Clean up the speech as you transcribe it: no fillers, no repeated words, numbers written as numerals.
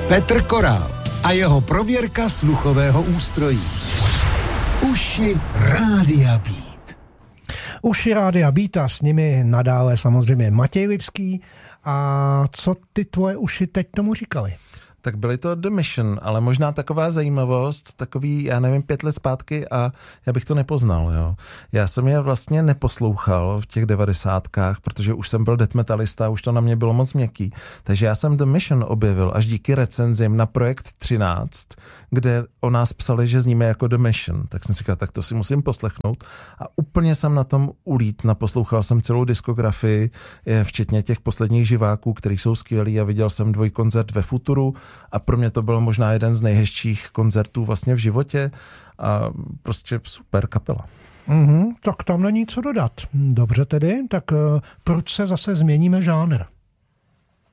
Petr Korál a jeho prověrka sluchového ústrojí. Uši Rádia Beat. Uši Rádia Beat a s nimi nadále samozřejmě Matěj Lipský. A co ty tvoje uši teď tomu říkali? Tak byly to The Mission, ale možná taková zajímavost, takový, 5 let zpátky a já bych to nepoznal, jo. Já jsem je vlastně neposlouchal v těch 90kách, protože už jsem byl death metalista, už to na mě bylo moc měkký. Takže já jsem The Mission objevil až díky recenzím na Projekt 13, kde o nás psali, že zníme jako The Mission. Tak jsem si říkal, tak to si musím poslechnout. A úplně jsem na tom ulít, naposlouchal jsem celou diskografii, včetně těch posledních živáků, který jsou skvělí, a viděl jsem dvojkoncert ve Futuru, a pro mě to bylo možná jeden z nejhezčích koncertů vlastně v životě a prostě super kapela. Tak tam není co dodat. Dobře tedy, tak proč se zase změníme žánr?